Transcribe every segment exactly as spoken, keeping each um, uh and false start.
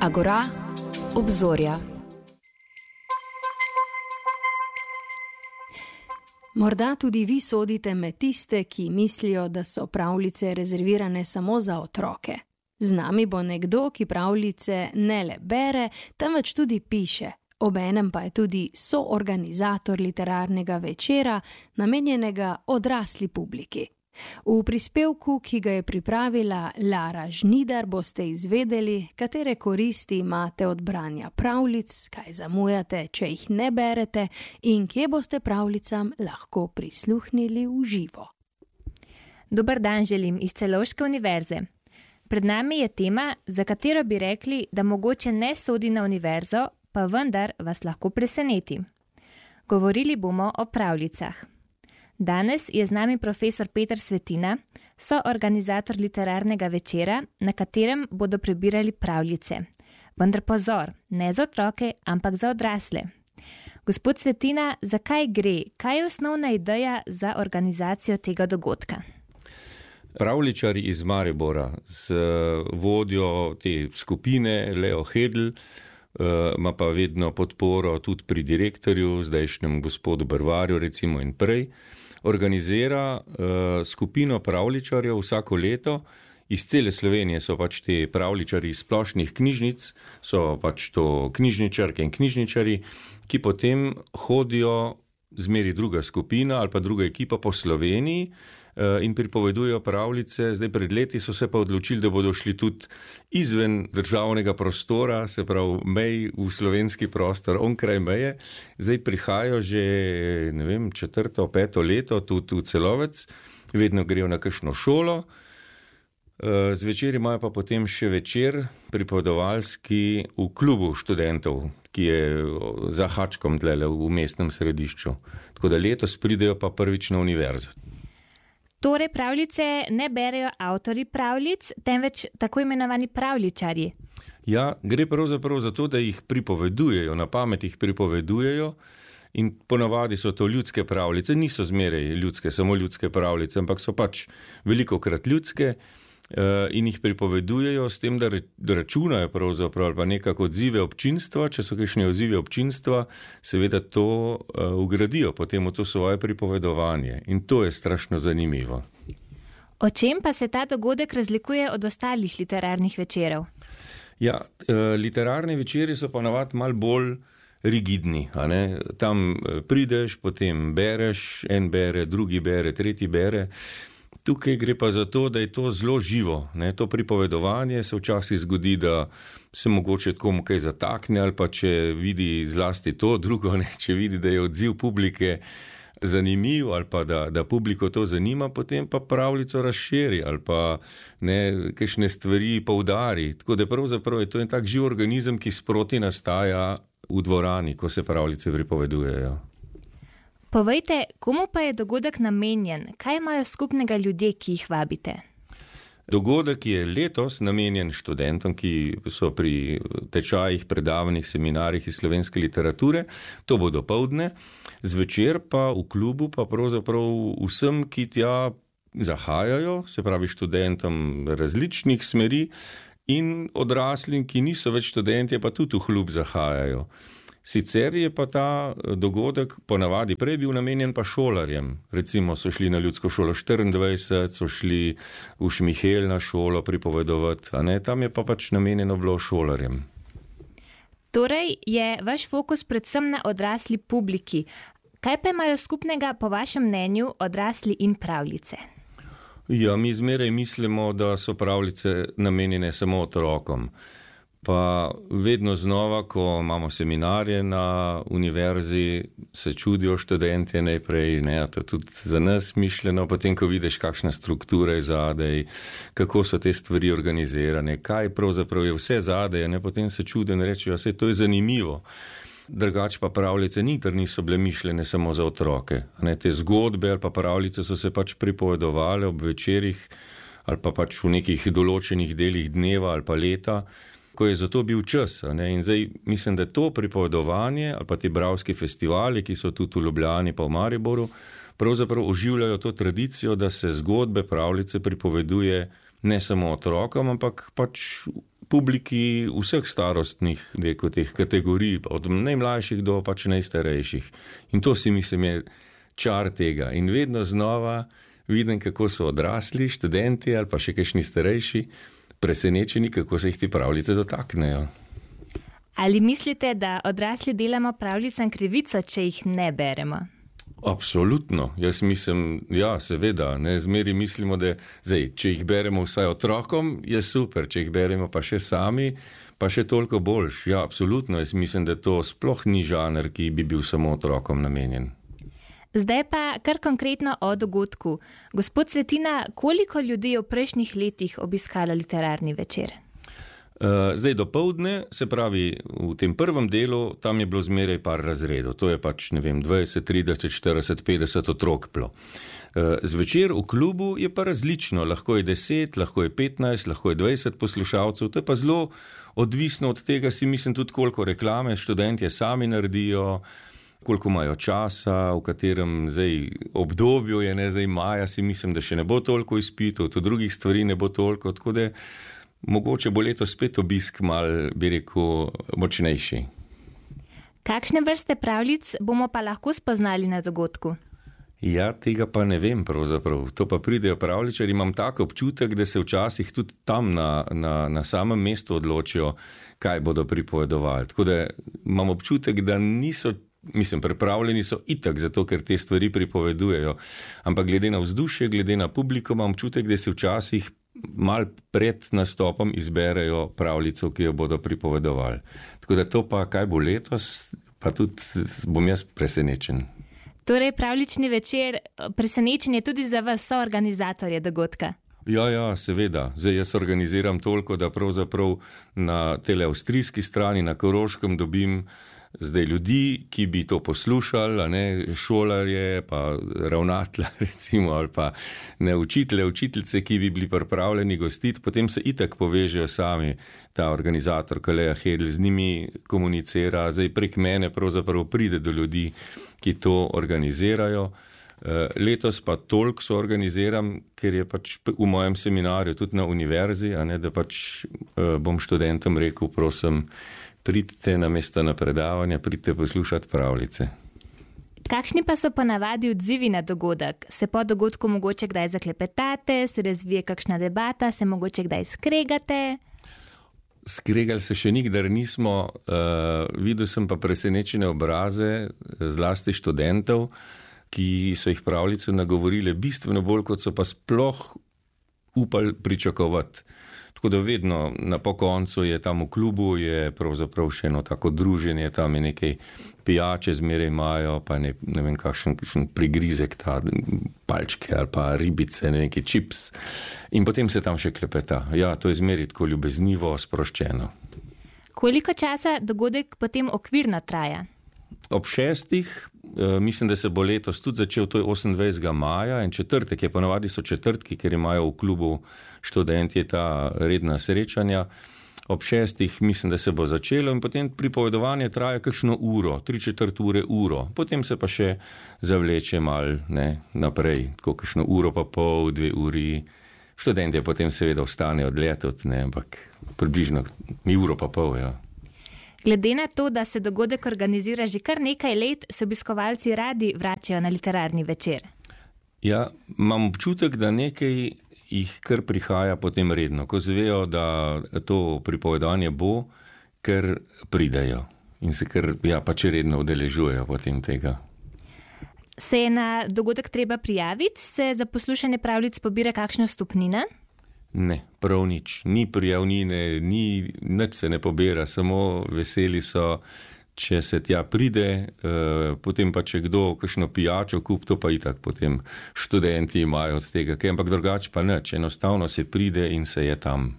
Agora, obzorja. Morda tudi vi sodite med tiste, ki mislijo, da so pravljice rezervirane samo za otroke. Z nami bo nekdo, ki pravljice ne le bere, temveč tudi piše. Obenem pa je tudi soorganizator literarnega večera, namenjenega odrasli publiki. V prispevku, ki ga je pripravila Lara Žnidar, boste izvedeli, katere koristi imate od branja pravljic, kaj zamujate, če jih ne berete in kje boste pravljicam lahko prisluhnili v živo. Dober dan želim iz Celovške univerze. Pred nami je tema, za katero bi rekli, da mogoče ne sodi na univerzo, pa vendar vas lahko preseneti. Govorili bomo o pravljicah. Danes je z nami profesor Peter Svetina, soorganizator literarnega večera, na katerem bodo prebirali pravljice. Vendar pozor, ne za otroke, ampak za odrasle. Gospod Svetina, zakaj gre? Kaj je osnovna ideja za organizacijo tega dogodka? Pravljičari iz Maribora z vodjo te skupine Leo Hedl ima pa vedno podporo tudi pri direktorju, zdajšnjem gospodu Brvarju recimo in prej, organizira uh, skupino pravljičarjev vsako leto. Iz cele Slovenije so pač te pravljičari iz splošnih knjižnic, so pač to knjižničarke in knjižničari, ki potem hodijo zmeri druga skupina ali pa druga ekipa po Sloveniji uh, in pripovedujejo pravljice. Zdaj pred leti so se pa odločili, da bodo šli tudi izven državnega prostora, se pravi mej v slovenski prostor, onkraj meje. Zdaj prihajajo že, ne vem, četrto, peto leto tudi v Celovec, vedno grejo na kakšno šolo. Zvečer imajo pa potem še večer pripovedovalski v klubu študentov, ki je za Hačkom tlele v mestnem središču. Tako da letos pridejo pa prvič na univerzo. Torej pravljice ne berejo avtorji pravljic, temveč tako imenovani pravljičarji. Ja, gre pravzaprav za to, da jih pripovedujejo, na pamet jih pripovedujejo in ponavadi so to ljudske pravljice, niso zmeraj ljudske, samo ljudske pravljice, ampak so pač velikokrat ljudske in jih pripovedujejo s tem, da računajo pravzaprav ali pa nekako odzive občinstva, če so kakšne odzive občinstva, seveda to uh, ugradijo potem v to svoje pripovedovanje in to je strašno zanimivo. O čem pa se ta dogodek razlikuje od ostalih literarnih večerov? Ja, uh, literarni večeri so pa navadno malo bolj rigidni, a ne? Tam prideš, potem bereš, en bere, drugi bere, tretji bere. Tukaj gre pa za to, da je to zelo živo. Ne? To pripovedovanje se včasih zgodi, da se mogoče komu kaj zatakne ali pa če vidi zlasti to, drugo, ne? Če vidi, da je odziv publike zanimiv ali pa da, da publiko to zanima, potem pa pravljico razširi ali pa ne, kakšne stvari poudari. Tako da pravzaprav je to en tak živ organizem, ki sproti nastaja v dvorani, ko se pravljice pripovedujejo. Povejte, komu pa je dogodek namenjen? Kaj imajo skupnega ljudje, ki jih vabite? Dogodek je letos namenjen študentom, ki so pri tečajih, predavanjih, seminarjih iz slovenske literature. To bo dopoldne. Zvečer pa v klubu pa pravzaprav vsem, ki tja zahajajo, se pravi študentom različnih smeri in odraslim, ki niso več študentje, pa tudi v klub zahajajo. Sicer je pa ta dogodek ponavadi prej bil namenjen pa šolarjem. Recimo so šli na Ljudsko šolo štiriindvajset, so šli v Šmihel na šolo pripovedovati, a ne, tam je pa pač namenjeno bilo šolarjem. Torej je vaš fokus predvsem na odrasli publiki. Kaj pa imajo skupnega po vašem mnenju odrasli in pravljice? Ja, mi zmeraj mislimo, da so pravljice namenjene samo otrokom. Pa vedno znova, ko imamo seminarje na univerzi, se čudijo študentje najprej, ne, to je tudi za nas mišljeno, potem ko vidiš, kakšna struktura je zadej, kako so te stvari organizirane, kaj pravzaprav je vse zadej, ne, potem se čudijo in rečejo, saj to je zanimivo. Drugače pa pravljice nikdar niso bile mišljene samo za otroke. Ne, te zgodbe ali pa pravljice so se pač pripovedovale ob večerih ali pa pač v nekih določenih delih dneva ali pa leta, ko je za to bil čas. Ne? In zdaj mislim, da to pripovedovanje ali pa ti bralski festivali, ki so tudi v Ljubljani pa v Mariboru, pravzaprav oživljajo to tradicijo, da se zgodbe, pravljice pripoveduje ne samo otrokom, ampak pač publiki vseh starostnih rekel, teh kategorij, od najmlajših do pač najstarejših. In to si mislim je čar tega. In vedno znova vidim, kako so odrasli, študenti ali pa še kakšni starejši, presenečeni, kako se jih ti pravljice dotaknejo. Ali mislite, da odrasli delamo pravljicam krivico, če jih ne beremo? Absolutno. Jaz mislim, ja, seveda, ne, zmeri mislimo, da zdaj, če jih beremo vsaj otrokom, je super, če jih beremo pa še sami, pa še toliko boljš. Ja, absolutno. Jaz mislim, da to sploh ni žanr, ki bi bil samo otrokom namenjen. Zdaj pa kar konkretno o dogodku. Gospod Svetina, koliko ljudi je v prejšnjih letih obiskalo literarni večer? Zdaj dopoldne, se pravi v tem prvem delu, tam je bilo zmeraj par razredov, to je pač ne vem, dvajset, trideset, štirideset, petdeset otrok bilo. Zvečer v klubu je pa različno, lahko je deset, lahko je petnajst, lahko je dvajset poslušalcev, to je pa zelo odvisno od tega, si mislim tudi koliko reklame študentje sami naredijo, koliko imajo časa, v katerem zdaj obdobju je, ne zdaj maja, si mislim, da še ne bo toliko izpitov, tudi drugih stvari ne bo toliko, tako da mogoče bo leto spet obisk mal, bi rekel, močnejši. Kakšne vrste pravljic bomo pa lahko spoznali na dogodku? Ja, tega pa ne vem pravzaprav. To pa pridejo pravljičari. Imam tak občutek, da se včasih tudi tam na, na, na samem mestu odločijo, kaj bodo pripovedovali. Tako da imam občutek, da niso, mislim, pripravljeni so itak zato, ker te stvari pripovedujejo. Ampak glede na vzdušje, glede na publiko, imam občutek, da si včasih mal pred nastopom izberejo pravljico, ki jo bodo pripovedovali. Tako da to pa, kaj bo letos, pa tudi bom jaz presenečen. Torej, pravljični večer presenečen je tudi za vas, soorganizatorje dogodka? Ja, ja, seveda. Zdaj jaz organiziram toliko, da pravzaprav na tele avstrijski strani, na Koroškem dobim zdaj ljudi, ki bi to poslušali, a ne, šolarje, pa ravnatelja recimo, ali pa ne učitelje, učiteljice, ki bi bili pripravljeni gostiti, potem se itak povežejo sami, ta organizator Kaleja Hedl z njimi komunicira, zdaj prek mene pravzaprav pride do ljudi, ki to organizirajo. Letos pa toliko so organiziram, ker je pač v mojem seminarju, tudi na univerzi, a ne, da pač bom študentom rekel, prosim, pridite na mesto na predavanja, pridite poslušati pravljice. Kakšni pa so ponavadi odzivi na dogodek? Se po dogodku mogoče kdaj zaklepetate, se razvije kakšna debata, se mogoče kdaj skregate? Skregali se še nikdar nismo, uh, videl sem pa presenečene obraze, zlasti študentov, ki so jih pravljice nagovorile bistveno bolj, kot so pa sploh upali pričakovati. Tako da vedno na pokoncu je tam v klubu, je pravzaprav še eno tako druženje, tam je nekaj pijače zmeraj imajo, pa ne, ne vem kakšen, kakšen prigrizek, ta palčke ali pa ribice, ne, neki čips. In potem se tam še klepeta. Ja, to je zmeraj tako ljubeznivo, sproščeno. Koliko časa dogodek potem okvirno traja? Ob šestih, mislim, da se bo letos tudi začel, to je osemindvajsetega maja in četrtek je, ponavadi so četrtki, ker imajo v klubu študentje ta redna srečanja. Ob šestih mislim, da se bo začelo in potem pripovedovanje traja kakšno uro, tri četrt ure, uro. Potem se pa še zavleče mal, ne, naprej, tako kakšno uro pa pol, dve uri. Študentje potem seveda ostanejo dlje tudi, ne, ampak približno mi uro pa pol, ja. Glede na to, da se dogodek organizira že kar nekaj let, se obiskovalci radi vračajo na literarni večer. Ja, imam občutek, da nekaj jih kar prihaja potem redno, ko zvejo, da to pripovedovanje bo, ker pridejo in se kar, ja, pač redno udeležujejo potem tega. Se je na dogodek treba prijaviti? Se za poslušanje pravljic pobira kakšna vstopnina? Ne, prav nič. Ni prijavnine, ni, nič se ne pobira, samo veseli so, če se tja pride, eh, potem pa če kdo kakšno pijačo kup, to pa itak potem študenti imajo od tega, kaj, ampak drugače pa nič, enostavno se pride in se je tam.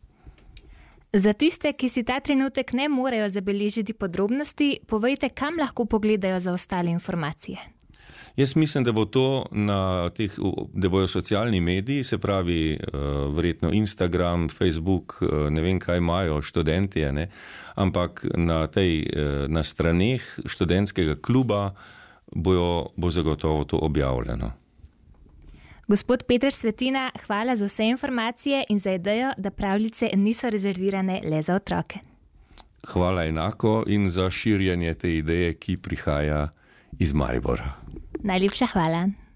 Za tiste, ki si ta trenutek ne morejo zabeležiti podrobnosti, povejte, kam lahko pogledajo za ostale informacije. Jaz mislim, da bo to na teh, da bojo socialni mediji, se pravi verjetno Instagram, Facebook, ne vem kaj imajo študentje, ne, ampak na tej, na straneh študentskega kluba bojo, bo zagotovo to objavljeno. Gospod Peter Svetina, hvala za vse informacije in za idejo, da pravljice niso rezervirane le za otroke. Hvala enako in za širjenje te ideje, ki prihaja iz Maribora. Najlepša hvala.